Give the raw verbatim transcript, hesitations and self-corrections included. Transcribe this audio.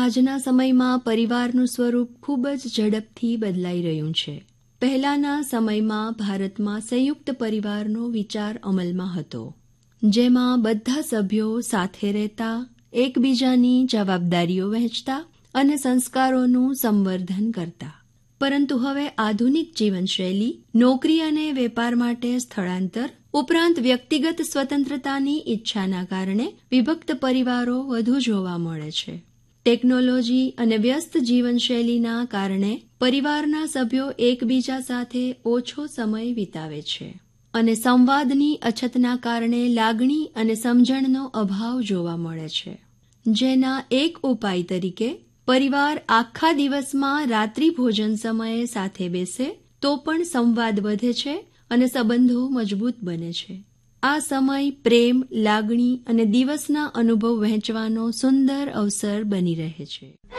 આજના સમયમાં પરિવારનું સ્વરૂપ ખૂબ જ ઝડપથી બદલાઈ રહ્યું છે. પહેલાના સમયમાં ભારતમાં સંયુક્ત પરિવારનો વિચાર અમલમાં હતો, જેમાં બધા સભ્યો સાથે રહેતા, એકબીજાની જવાબદારીઓ વહેંચતા અને સંસ્કારોનું સંવર્ધન કરતા. પરંતુ હવે આધુનિક જીવનશૈલી, નોકરી અને વેપાર માટે સ્થળાંતર ઉપરાંત વ્યક્તિગત સ્વતંત્રતાની ઈચ્છાના કારણે વિભક્ત પરિવારો વધુ જોવા મળે છે. ટેકનોલોજી અને વ્યસ્ત જીવનશૈલીના કારણે પરિવારના સભ્યો એકબીજા સાથે ઓછો સમય વિતાવે છે અને સંવાદની અછતના કારણે લાગણી અને સમજણનો અભાવ જોવા મળે છે. જેના એક ઉપાય તરીકે પરિવાર આખા દિવસમાં રાત્રિ ભોજન સમયે સાથે બેસે તો પણ સંવાદ વધે છે અને સંબંધો મજબૂત બને છે. આ સમય પ્રેમ, લાગણી અને દિવસના અનુભવ વહેંચવાનો સુંદર અવસર બની રહે છે.